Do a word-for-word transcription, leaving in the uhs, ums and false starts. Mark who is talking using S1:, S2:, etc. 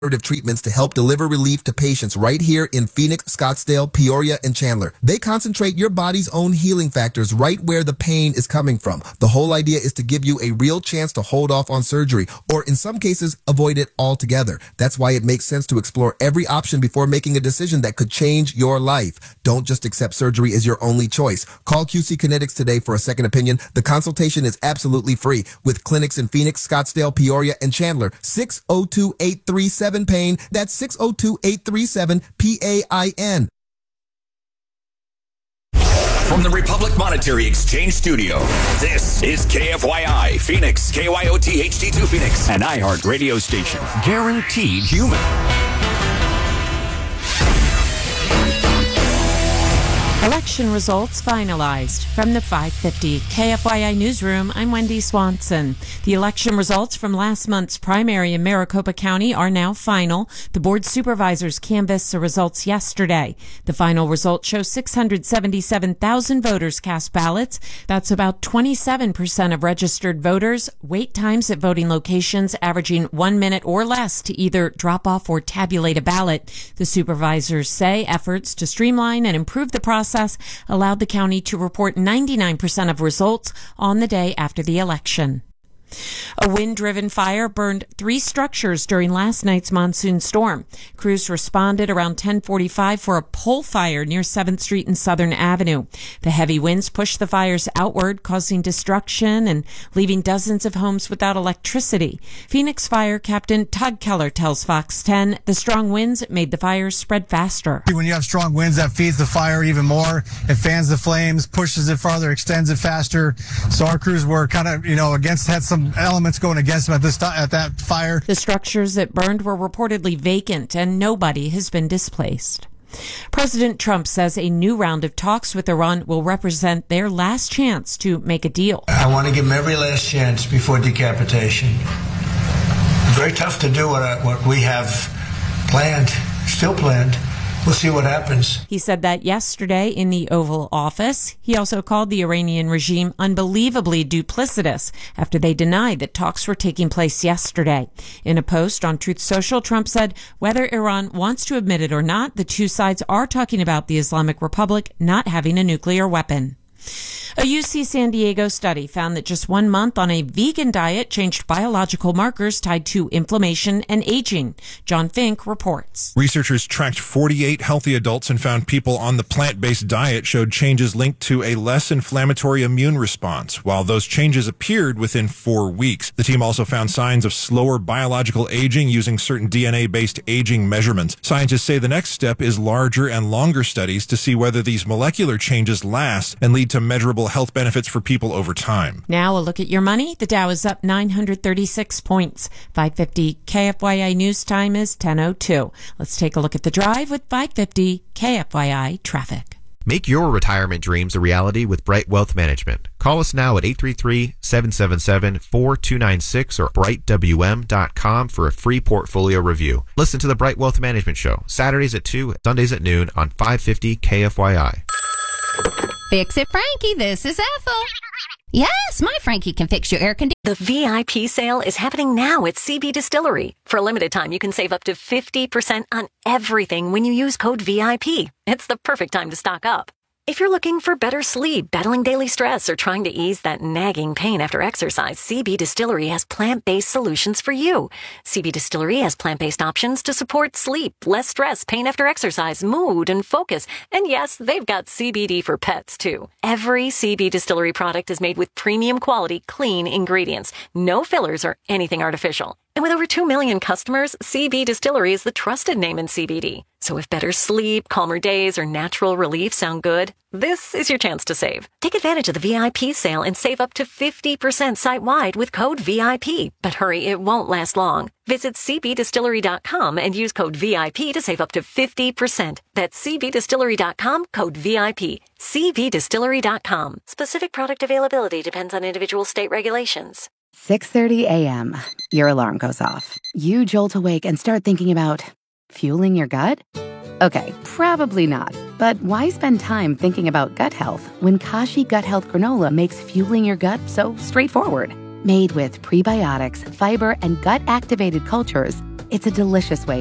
S1: treatments to help deliver relief to patients right here in Phoenix, Scottsdale, Peoria, and Chandler. They concentrate your body's own healing factors right where the pain is coming from. The whole idea is to give you a real chance to hold off on surgery, or in some cases, avoid it altogether. That's why it makes sense to explore every option before making a decision that could change your life. Don't just accept surgery as your only choice. Call Q C Kinetics today for a second opinion. The consultation is absolutely free with clinics in Phoenix, Scottsdale, Peoria, and Chandler. six oh two, eight three seven, pain. That's six oh two, eight three seven, P A I N.
S2: From the Republic Monetary Exchange Studio, this is K F Y I Phoenix, K Y O T H D two Phoenix, an iHeart radio station. Guaranteed human.
S3: Election results finalized. From the five fifty K F Y I Newsroom, I'm Wendy Swanson. The election results from last month's primary in Maricopa County are now final. The board supervisors canvassed the results yesterday. The final results show six hundred seventy-seven thousand voters cast ballots. That's about twenty-seven percent of registered voters. Wait times at voting locations averaging one minute or less to either drop off or tabulate a ballot. The supervisors say efforts to streamline and improve the process allowed the county to report ninety-nine percent of results on the day after the election. A wind-driven fire burned three structures during last night's monsoon storm. Crews responded around ten forty-five for a pole fire near seventh Street and Southern Avenue. The heavy winds pushed the fires outward, causing destruction and leaving dozens of homes without electricity. Phoenix Fire Captain Todd Keller tells Fox ten the strong winds made the fires spread faster.
S4: When you have strong winds, that feeds the fire even more. It fans the flames, pushes it farther, extends it faster. So our crews were kind of, you know, against, had some elements going against them at this at that fire.
S3: The structures that burned were reportedly vacant and nobody has been displaced. President Trump says a new round of talks with Iran will represent their last chance to make a deal.
S5: I want to give them every last chance before decapitation. Very tough to do what, I, what we have planned, still planned. We'll see what happens.
S3: He said that yesterday in the Oval Office. He also called the Iranian regime unbelievably duplicitous after they denied that talks were taking place yesterday. In a post on Truth Social, Trump said whether Iran wants to admit it or not, the two sides are talking about the Islamic Republic not having a nuclear weapon. A U C San Diego study found that just one month on a vegan diet changed biological markers tied to inflammation and aging. John Fink reports.
S6: Researchers tracked forty-eight healthy adults and found people on the plant-based diet showed changes linked to a less inflammatory immune response, while those changes appeared within four weeks. The team also found signs of slower biological aging using certain D N A-based aging measurements. Scientists say the next step is larger and longer studies to see whether these molecular changes last and lead to measurable health benefits for people over time.
S3: Now a look at your money. The Dow is up nine hundred thirty-six points. five fifty K F Y I news time is ten oh two. Let's take a look at the drive with five fifty K F Y I traffic.
S7: Make your retirement dreams a reality with Bright Wealth Management. Call us now at eight three three, seven seven seven, four two nine six or bright w m dot com for a free portfolio review. Listen to the Bright Wealth Management Show, Saturdays at two, Sundays at noon on five fifty K F Y I.
S8: Fix it, Frankie. This is Ethel. Yes, my Frankie can fix your air conditioner.
S9: The V I P sale is happening now at C B Distillery. For a limited time, you can save up to fifty percent on everything when you use code V I P. It's the perfect time to stock up. If you're looking for better sleep, battling daily stress, or trying to ease that nagging pain after exercise, C B Distillery has plant-based solutions for you. C B Distillery has plant-based options to support sleep, less stress, pain after exercise, mood, and focus. And yes, they've got C B D for pets, too. Every C B Distillery product is made with premium quality, clean ingredients. No fillers or anything artificial. And with over two million customers, C B Distillery is the trusted name in C B D. So if better sleep, calmer days, or natural relief sound good, this is your chance to save. Take advantage of the V I P sale and save up to fifty percent site-wide with code V I P. But hurry, it won't last long. Visit c b distillery dot com and use code V I P to save up to fifty percent. That's c b distillery dot com, code V I P. c b distillery dot com. Specific product availability depends on individual state regulations.
S10: six thirty a.m. Your alarm goes off. You jolt awake and start thinking about fueling your gut? Okay, probably not. But why spend time thinking about gut health when Kashi Gut Health Granola makes fueling your gut so straightforward? Made with prebiotics, fiber, and gut-activated cultures, It's a delicious way